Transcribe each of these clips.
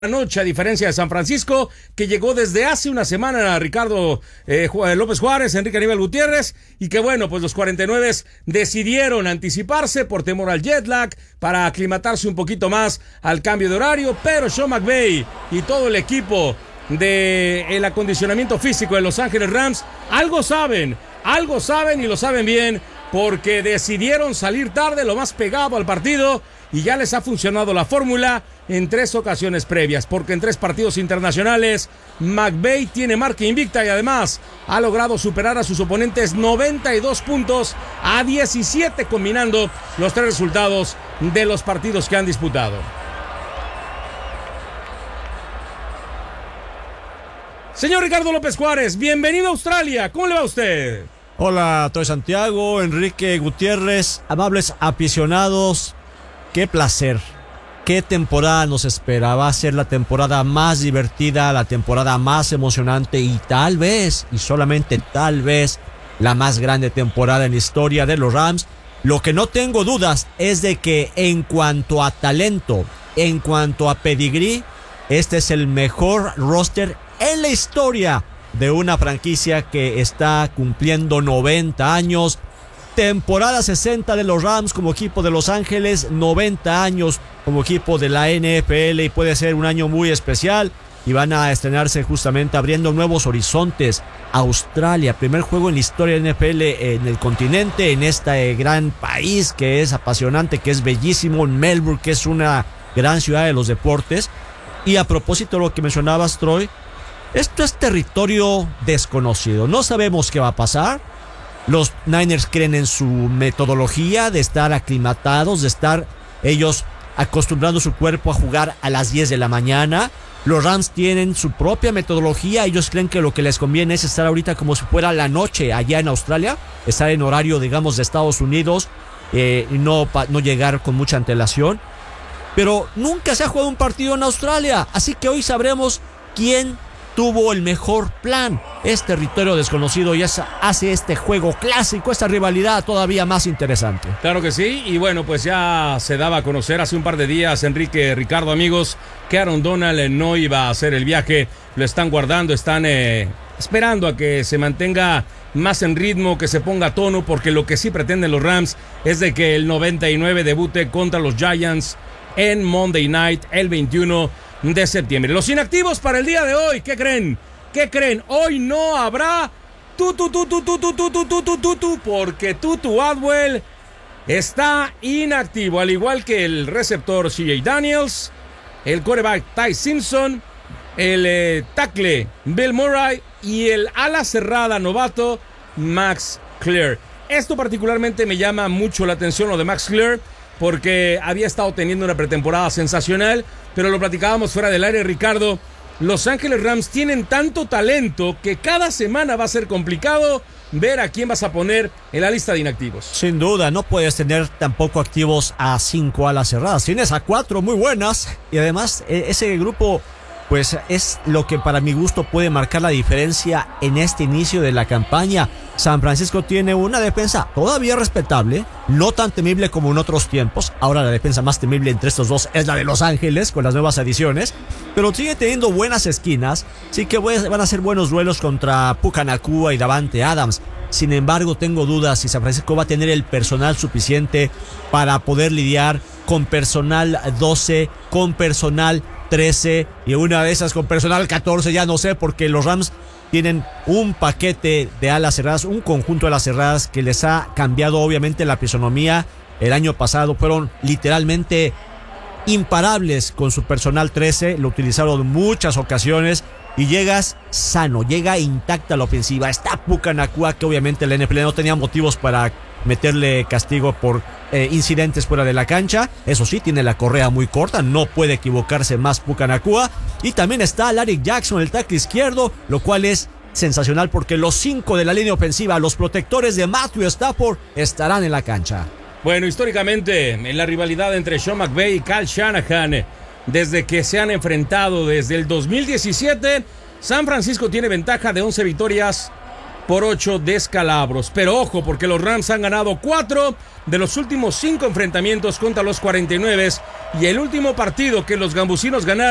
noche, a diferencia de San Francisco, que llegó desde hace una semana a Ricardo López Juárez, Enrique Aníbal Gutiérrez, y que bueno, pues los 49 decidieron anticiparse por temor al jet lag, para aclimatarse un poquito más al cambio de horario, pero Sean McVay y todo el equipo del acondicionamiento físico de Los Ángeles Rams, algo saben y lo saben bien, porque decidieron salir tarde, lo más pegado al partido, y ya les ha funcionado la fórmula en 3 ocasiones previas, porque en 3 partidos internacionales McVay tiene marca invicta y además ha logrado superar a sus oponentes 92 puntos a 17, combinando los 3 resultados de los partidos que han disputado. Señor Ricardo López Juárez, bienvenido a Australia, ¿cómo le va a usted? Hola, Toy Santiago, Enrique Gutiérrez, amables aficionados. Qué placer, qué temporada nos espera. Va a ser la temporada más divertida, la temporada más emocionante y tal vez, y solamente tal vez, la más grande temporada en la historia de los Rams. Lo que no tengo dudas es de que en cuanto a talento, en cuanto a pedigrí, este es el mejor roster en la historia de una franquicia que está cumpliendo 90 años. Temporada 60 de los Rams como equipo de Los Ángeles, 90 años como equipo de la NFL, y puede ser un año muy especial, y van a estrenarse justamente abriendo nuevos horizontes. Australia, primer juego en la historia de NFL en el continente, en este gran país que es apasionante, que es bellísimo, en Melbourne, que es una gran ciudad de los deportes. Y a propósito de lo que mencionabas, Troy, esto es territorio desconocido, no sabemos qué va a pasar. Los Niners creen en su metodología de estar aclimatados, de estar ellos acostumbrando su cuerpo a jugar a las 10 de la mañana. Los Rams tienen su propia metodología, ellos creen que lo que les conviene es estar ahorita como si fuera la noche allá en Australia, estar en horario, digamos, de Estados Unidos, y no llegar con mucha antelación. Pero nunca se ha jugado un partido en Australia, así que hoy sabremos quién tuvo el mejor plan. Es territorio desconocido y hace este juego clásico, esta rivalidad todavía más interesante. Claro que sí, y bueno, pues ya se daba a conocer hace un par de días, Enrique, Ricardo, amigos, que Aaron Donald no iba a hacer el viaje. Lo están guardando, están esperando a que se mantenga más en ritmo, que se ponga a tono, porque lo que sí pretenden los Rams es de que el 99 debute contra los Giants en Monday Night, el 21 de septiembre. Los inactivos para el día de hoy, ¿qué creen? Hoy no habrá porque Tutu Atwell está inactivo, al igual que el receptor CJ Daniels, el quarterback Ty Simpson, el tackle Bill Murray y el ala cerrada novato Max Clear. Esto particularmente me llama mucho la atención, lo de Max Clear, porque había estado teniendo una pretemporada sensacional, pero lo platicábamos fuera del aire, Ricardo. Los Ángeles Rams tienen tanto talento que cada semana va a ser complicado ver a quién vas a poner en la lista de inactivos. Sin duda, no puedes tener tampoco activos a 5 alas cerradas. Tienes a 4 muy buenas, y además ese grupo pues es lo que para mi gusto puede marcar la diferencia en este inicio de la campaña. San Francisco tiene una defensa todavía respetable, no tan temible como en otros tiempos. Ahora la defensa más temible entre estos dos es la de Los Ángeles con las nuevas adiciones, pero sigue teniendo buenas esquinas. Sí que van a ser buenos duelos contra Puka Nacua y Davante Adams. Sin embargo, tengo dudas si San Francisco va a tener el personal suficiente para poder lidiar con personal 12, con personal 13 y una de esas con personal 14, ya no sé, porque los Rams tienen un paquete de alas cerradas, un conjunto de alas cerradas que les ha cambiado obviamente la fisonomía. El año pasado fueron literalmente imparables con su personal 13, lo utilizaron en muchas ocasiones y llegas sano, llega intacta la ofensiva. Está Puka Nacua, que obviamente la NFL no tenía motivos para meterle castigo por incidentes fuera de la cancha. Eso sí, tiene la correa muy corta, no puede equivocarse más Puka Nacua. Y también está Larry Jackson, el tackle izquierdo, lo cual es sensacional porque los 5 de la línea ofensiva, los protectores de Matthew Stafford, estarán en la cancha. Bueno, históricamente en la rivalidad entre Sean McVay y Kyle Shanahan, desde que se han enfrentado desde el 2017, San Francisco tiene ventaja de 11 victorias por 8 descalabros. Pero ojo, porque los Rams han ganado 4 de los últimos 5 enfrentamientos contra los 49, y el último partido que los gambusinos ganaron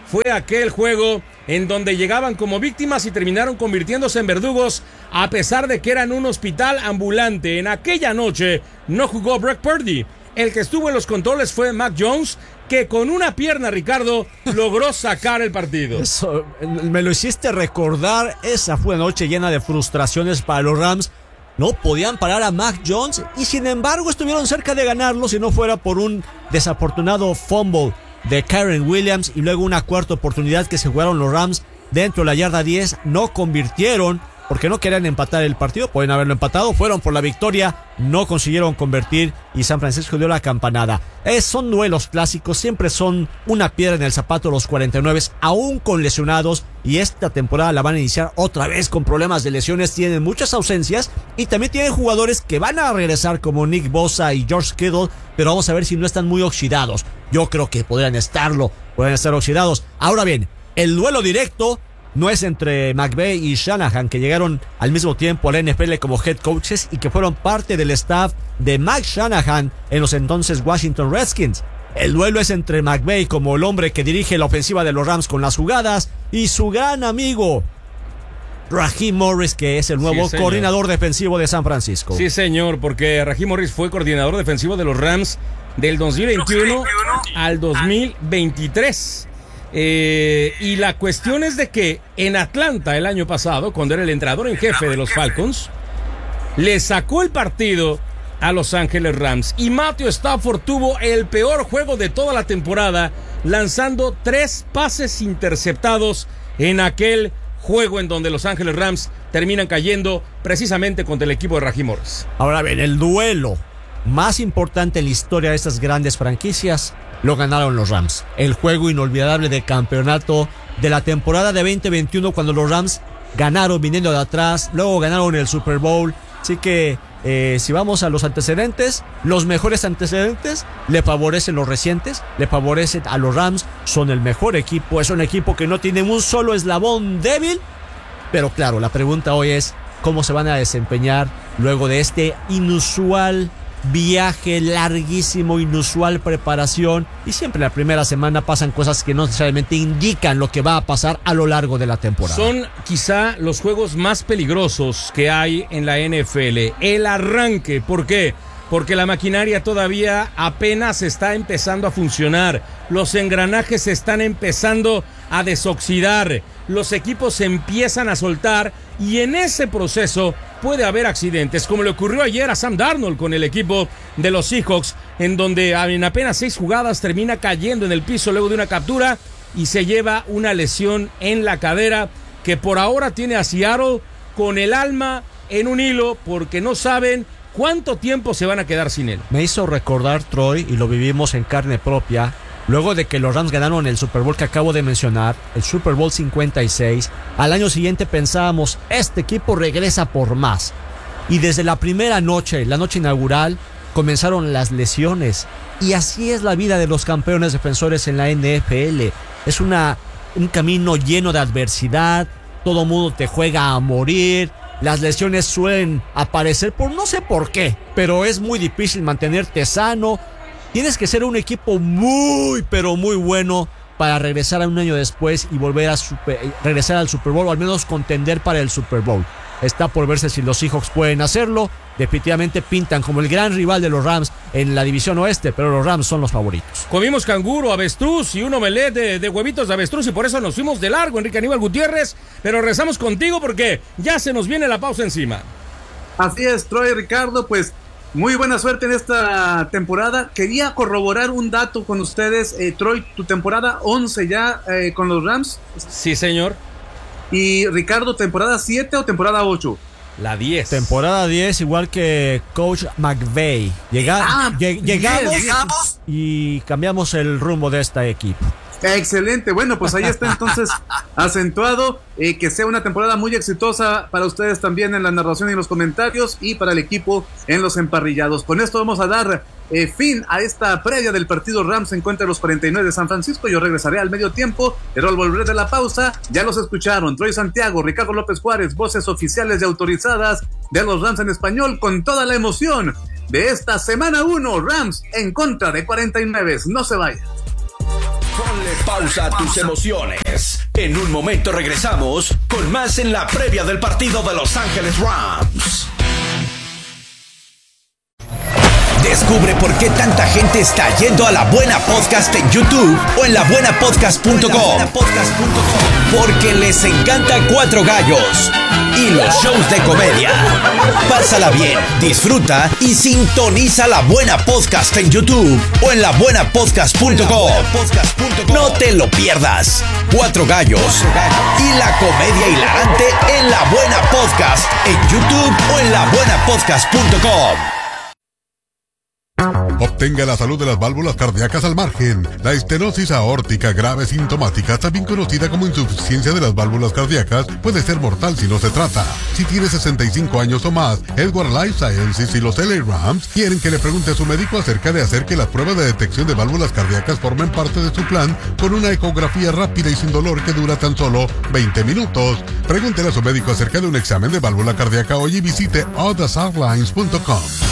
fue aquel juego en donde llegaban como víctimas y terminaron convirtiéndose en verdugos a pesar de que eran un hospital ambulante. En aquella noche no jugó Brock Purdy. El que estuvo en los controles fue Mac Jones, que con una pierna, Ricardo, logró sacar el partido. Eso, me lo hiciste recordar. Esa fue una noche llena de frustraciones para los Rams. No podían parar a Mac Jones y sin embargo estuvieron cerca de ganarlo si no fuera por un desafortunado fumble de Kyren Williams y luego una cuarta oportunidad que se jugaron los Rams dentro de la yarda 10. No convirtieron porque no querían empatar el partido, pueden haberlo empatado, fueron por la victoria, no consiguieron convertir y San Francisco dio la campanada. Son duelos clásicos, siempre son una piedra en el zapato los 49, aún con lesionados, y esta temporada la van a iniciar otra vez con problemas de lesiones, tienen muchas ausencias y también tienen jugadores que van a regresar como Nick Bosa y George Kittle, pero vamos a ver si no están muy oxidados. Yo creo que podrían estar oxidados. Ahora bien, el duelo directo no es entre McVay y Shanahan, que llegaron al mismo tiempo a la NFL como head coaches y que fueron parte del staff de Mike Shanahan en los entonces Washington Redskins. El duelo es entre McVay como el hombre que dirige la ofensiva de los Rams con las jugadas y su gran amigo Raheem Morris, que es el nuevo coordinador defensivo de San Francisco. Sí, señor, porque Raheem Morris fue coordinador defensivo de los Rams del 2021 al 2023. Y la cuestión es de que en Atlanta el año pasado, cuando era el entrenador en jefe de los Falcons, le sacó el partido a Los Ángeles Rams y Matthew Stafford tuvo el peor juego de toda la temporada, lanzando 3 pases interceptados en aquel juego en donde Los Ángeles Rams terminan cayendo precisamente contra el equipo de Raheem Morris. Ahora bien, el duelo más importante en la historia de estas grandes franquicias lo ganaron los Rams. El juego inolvidable de campeonato de la temporada de 2021 cuando los Rams ganaron viniendo de atrás, luego ganaron el Super Bowl. Así que si vamos a los antecedentes, los mejores antecedentes le favorecen los recientes, le favorecen a los Rams, son el mejor equipo, es un equipo que no tiene un solo eslabón débil. Pero claro, la pregunta hoy es cómo se van a desempeñar luego de este inusual viaje larguísimo, inusual preparación, y siempre en la primera semana pasan cosas que no necesariamente indican lo que va a pasar a lo largo de la temporada. Son quizá los juegos más peligrosos que hay en la NFL. El arranque, ¿por qué? Porque la maquinaria todavía apenas está empezando a funcionar, los engranajes se están empezando a desoxidar, los equipos se empiezan a soltar y en ese proceso puede haber accidentes, como le ocurrió ayer a Sam Darnold con el equipo de los Seahawks, en donde en apenas 6 jugadas termina cayendo en el piso luego de una captura y se lleva una lesión en la cadera que por ahora tiene a Seattle con el alma en un hilo porque no saben cuánto tiempo se van a quedar sin él. Me hizo recordar, Troy, y lo vivimos en carne propia, luego de que los Rams ganaron el Super Bowl que acabo de mencionar, el Super Bowl 56, al año siguiente pensábamos, este equipo regresa por más. Y desde la primera noche, la noche inaugural, comenzaron las lesiones. Y así es la vida de los campeones defensores en la NFL. Es un camino lleno de adversidad, todo mundo te juega a morir. Las lesiones suelen aparecer por no sé por qué, pero es muy difícil mantenerte sano. Tienes que ser un equipo muy, pero muy bueno para regresar a un año después y volver a regresar al Super Bowl, o al menos contender para el Super Bowl. Está por verse si los Seahawks pueden hacerlo. Definitivamente pintan como el gran rival de los Rams en la división oeste, pero los Rams son los favoritos. Comimos canguro, avestruz y un omelette de huevitos de avestruz y por eso nos fuimos de largo, Enrique Aníbal Gutiérrez, pero regresamos contigo porque ya se nos viene la pausa encima. Así es, Troy, Ricardo, pues muy buena suerte en esta temporada. Quería corroborar un dato con ustedes. Troy, tu temporada 11 ya con los Rams. Sí, señor. Y Ricardo, ¿temporada 7 o temporada 8? La 10. Temporada 10, igual que Coach McVay. Llegamos y cambiamos el rumbo de este equipo. Excelente, bueno, pues ahí está entonces acentuado, que sea una temporada muy exitosa para ustedes también en la narración y los comentarios y para el equipo en los emparrillados. Con esto vamos a dar fin a esta previa del partido Rams en contra de los 49 de San Francisco. Yo regresaré al medio tiempo, pero al volver de la pausa, ya los escucharon, Troy Santiago, Ricardo López Juárez, voces oficiales y autorizadas de los Rams en español, con toda la emoción de esta semana 1, Rams en contra de 49, no se vayan. Ponle pausa a tus emociones. En un momento regresamos con más en la previa del partido de Los Ángeles Rams. Descubre por qué tanta gente está yendo a La Buena Podcast en YouTube o en labuenapodcast.com. Porque les encanta Cuatro Gallos y los shows de comedia. Pásala bien, disfruta y sintoniza La Buena Podcast en YouTube o en labuenapodcast.com. No te lo pierdas. Cuatro Gallos y la comedia hilarante en La Buena Podcast en YouTube o en labuenapodcast.com. Obtenga la salud de las válvulas cardíacas al margen. La estenosis aórtica grave sintomática, también conocida como insuficiencia de las válvulas cardíacas, puede ser mortal si no se trata. Si tiene 65 años o más, Edward Life Sciences y los LA Rams quieren que le pregunte a su médico acerca de hacer que las pruebas de detección de válvulas cardíacas formen parte de su plan con una ecografía rápida y sin dolor que dura tan solo 20 minutos. Pregúntele a su médico acerca de un examen de válvula cardíaca hoy y visite othesarlines.com.